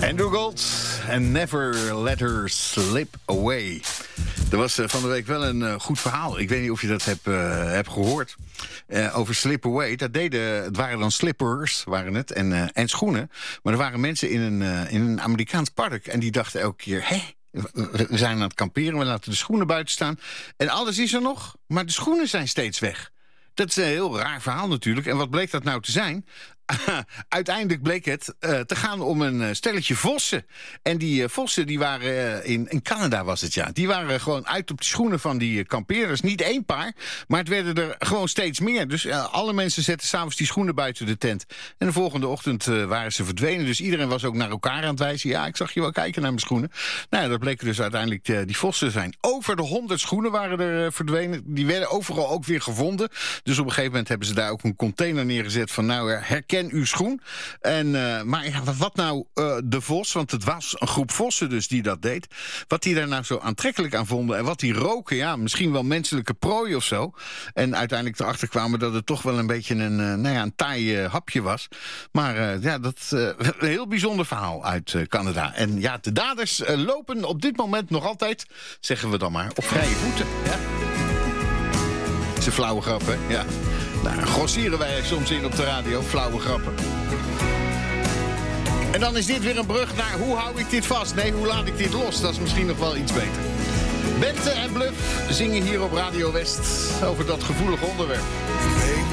Andrew Gold en Never Let Her Slip Away. Er was van de week wel een goed verhaal. Ik weet niet of je dat hebt gehoord. Over Slip Away. Het waren dan slippers, waren het, en schoenen. Maar er waren mensen in een Amerikaans park. En die dachten elke keer, we zijn aan het kamperen, we laten de schoenen buiten staan. En alles is er nog, maar de schoenen zijn steeds weg. Dat is een heel raar verhaal natuurlijk. En wat bleek dat nou te zijn? Uiteindelijk bleek het te gaan om een stelletje vossen. En die vossen die waren in Canada was het, ja. Die waren gewoon uit op de schoenen van die kamperers. Niet één paar, maar het werden er gewoon steeds meer. Dus alle mensen zetten s'avonds die schoenen buiten de tent. En de volgende ochtend waren ze verdwenen. Dus iedereen was ook naar elkaar aan het wijzen. Ja, ik zag je wel kijken naar mijn schoenen. Nou ja, dat bleken dus uiteindelijk die vossen zijn. Over de 100 schoenen waren er verdwenen. Die werden overal ook weer gevonden. Dus op een gegeven moment hebben ze daar ook een container neergezet van herken uw schoen. Maar ja, wat nou de vos, want het was een groep vossen dus die dat deed. Wat die daar nou zo aantrekkelijk aan vonden en wat die roken, ja, misschien wel menselijke prooi of zo. En uiteindelijk erachter kwamen dat het toch wel een beetje een taai hapje was. Maar dat is een heel bijzonder verhaal uit Canada. En ja, de daders lopen op dit moment nog altijd, zeggen we dan maar, op vrije voeten. Ja. Dat is een flauwe grap, hè? Ja. Daar grossieren wij soms in op de radio, flauwe grappen. En dan is dit weer een brug naar hoe hou ik dit vast? Nee, hoe laat ik dit los? Dat is misschien nog wel iets beter. Bente en Bluff zingen hier op Radio West over dat gevoelige onderwerp. Ik weet